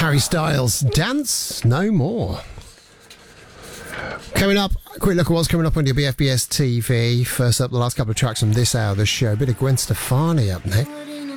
Harry Styles, Dance No More. Coming up, a quick look at what's coming up on your BFBS TV. First up, the last couple of tracks on this hour of the show. A bit of Gwen Stefani up next.